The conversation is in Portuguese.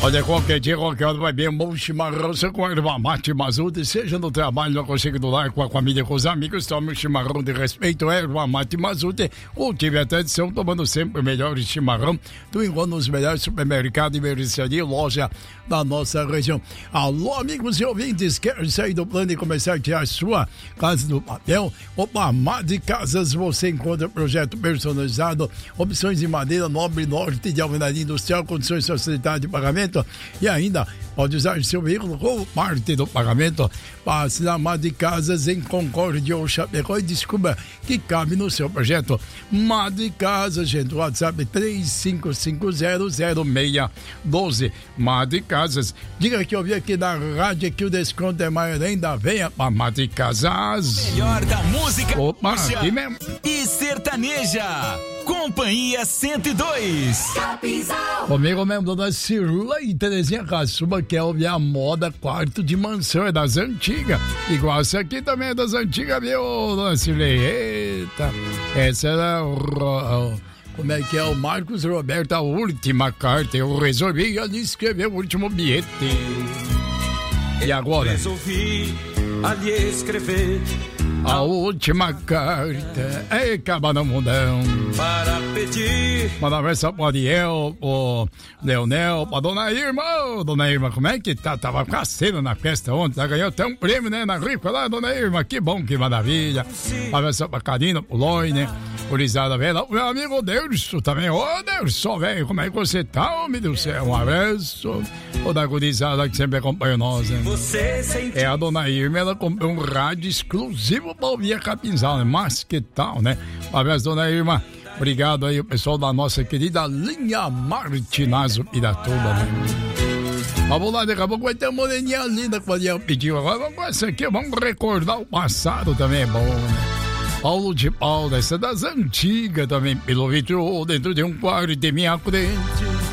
Olha, qualquer dia, qualquer hora vai bem um bom chimarrão, você com erva mate Mazute, seja no trabalho, no consigo do lar, com a família, com os amigos, tome um chimarrão de respeito, erva mate Mazute, cultive a tradição, tomando sempre o melhor chimarrão, do encontro nos melhores supermercados e mercearia, loja da nossa região. Alô, amigos e ouvintes, quer sair do plano e começar a tirar sua casa do papel? Opa, Made Casas, você encontra projeto personalizado, opções de madeira nobre, norte de alvenaria industrial, condições de facilidade de pagamento. E ainda pode usar seu veículo como parte do pagamento. Passe na Made Casas em Concórdia ou Chapecó e descubra que cabe no seu projeto. Made Casas, gente, o WhatsApp 35500612. Made Casas, diga que eu vi aqui na rádio que o desconto é maior ainda. Venha pra Made Casas. Melhor da música. Opa, aqui mesmo. E sertaneja. Companhia 102. Capinzal. Comigo mesmo, dona Cirlei Terezinha Caçuba, que é ouvir a moda quarto de mansão, é das antigas. Igual essa aqui também é das antigas, viu, dona Cirlei? Eita, essa era como é que é? O Marcos Roberto, a última carta. Eu resolvi ali escrever o último bilhete. E agora? Resolvi ali escrever a última carta. Ei, Cabana Mundão. para pedir. Manda ver se pode eu, o Leonel, pra dona Irma. Ô, dona Irma, como é que tá? Tava caceiro na festa ontem, tá? Ganhou até um prêmio, né? Na rifa lá, dona Irma. Que bom, que maravilha. Pra ver se pra Karina, pro Loi, né? Urizada velha. O meu amigo Derso também. Ô, Derso, velho, como é que você tá, homem do céu? Um abraço. O da gurizada que sempre acompanha nós, né? Você sentiu. É, a dona Irma, ela comprou um rádio exclusivo pra ouvir a Capinzal, né? Mas que tal, né? Parabéns, dona Irma. Obrigado aí, o pessoal da nossa querida linha Martinazo Piratuba, né? Vamos lá, daqui a pouco vai ter uma moreninha linda que o Daniel pediu. Agora vamos com essa aqui, vamos recordar o passado também, é bom, né? Paulo de Paula, essa é das antigas também, pelo vídeo dentro de um quarto de minha frente.